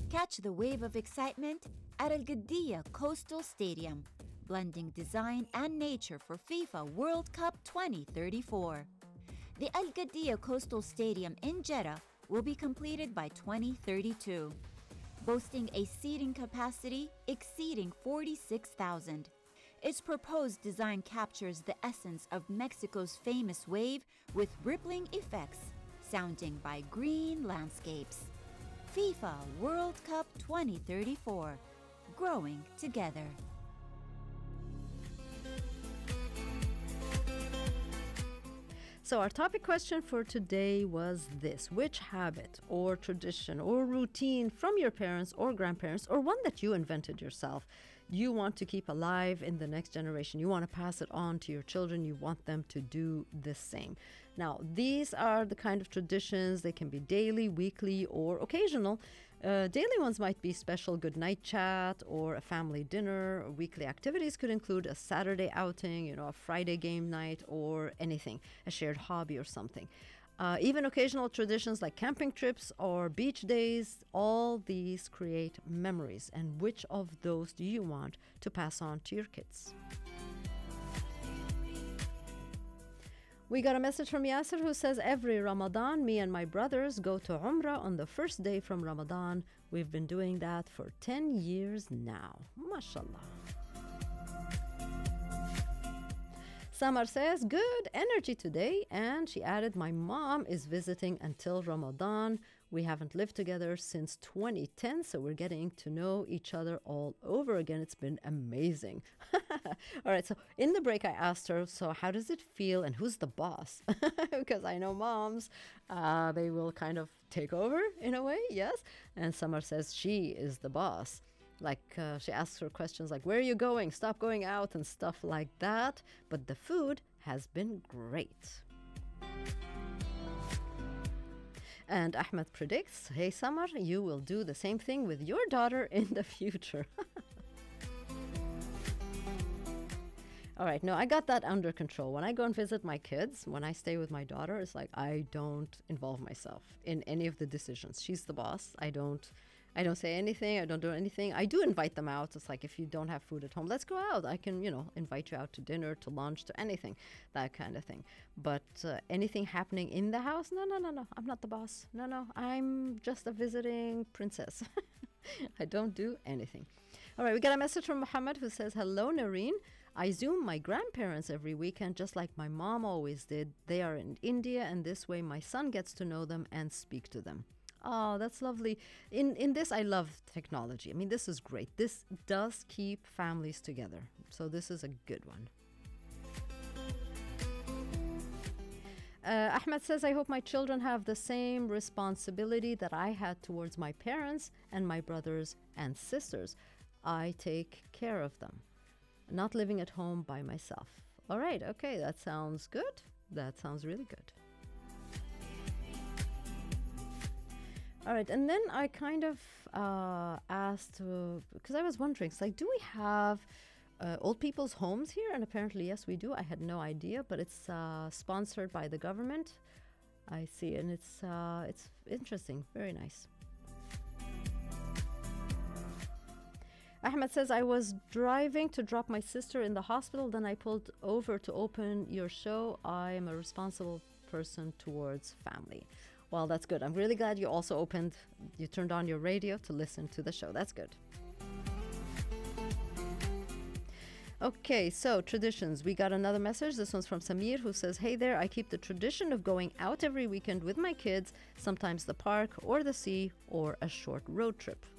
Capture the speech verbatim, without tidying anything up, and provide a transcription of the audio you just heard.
Catch the wave of excitement at Al Qaddiya Coastal Stadium, blending design and nature for FIFA World Cup twenty thirty-four. The Al Qaddiya Coastal Stadium in Jeddah will be completed by twenty thirty-two, boasting a seating capacity exceeding forty-six thousand. Its proposed design captures the essence of Mexico's famous wave with rippling effects, sounding by green landscapes. FIFA World Cup twenty thirty-four, growing together. So our topic question for today was this: which habit or tradition or routine from your parents or grandparents, or one that you invented yourself, you want to keep alive in the next generation? You want to pass it on to your children. You want them to do the same. Now, these are the kind of traditions. They can be daily, weekly, or occasional. Uh, daily ones might be special good night chat or a family dinner. Weekly activities could include a Saturday outing, you know, a Friday game night, or anything, a shared hobby or something. Uh, even occasional traditions like camping trips or beach days, all these create memories. And which of those do you want to pass on to your kids? We got a message from Yasser who says, every Ramadan, me and my brothers go to Umrah on the first day from Ramadan. We've been doing that for ten years now. MashaAllah. Samar says, good energy today. And she added, my mom is visiting until Ramadan. We haven't lived together since twenty ten, so we're getting to know each other all over again. It's been amazing. All right, so in the break, I asked her, so how does it feel and who's the boss? Because I know moms, uh, they will kind of take over in a way, yes? And Samar says she is the boss. Like uh, she asks her questions like, where are you going? Stop going out and stuff like that. But the food has been great. And Ahmed predicts, hey Samar, you will do the same thing with your daughter in the future. All right, no, I got that under control. When I go and visit my kids, when I stay with my daughter, it's like I don't involve myself in any of the decisions. She's the boss. I don't I don't say anything. I don't do anything. I do invite them out. It's like, if you don't have food at home, let's go out. I can, you know, invite you out to dinner, to lunch, to anything, that kind of thing. But uh, anything happening in the house, no, no, no, no. I'm not the boss. No, no. I'm just a visiting princess. I don't do anything. All right, we got a message from Muhammad who says, hello, Nareen. I Zoom my grandparents every weekend, just like my mom always did. They are in India, and this way my son gets to know them and speak to them. Oh, that's lovely. In in this, I love technology. I mean, this is great. This does keep families together. So this is a good one. Uh, Ahmed says, I hope my children have the same responsibility that I had towards my parents and my brothers and sisters. I take care of them. Not living at home by myself. All right. Okay. That sounds good. That sounds really good. All right, and then I kind of uh, asked, uh, because I was wondering, it's like, do we have uh, old people's homes here? And apparently, yes, we do. I had no idea, but it's uh, sponsored by the government. I see, and it's uh, it's interesting, very nice. Ahmed says, I was driving to drop my sister in the hospital, then I pulled over to open your show. I am a responsible person towards family. Well, that's good. I'm really glad you also opened, you turned on your radio to listen to the show. That's good. Okay, so traditions. We got another message. This one's from Samir, who says, hey there, I keep the tradition of going out every weekend with my kids, sometimes the park or the sea or a short road trip.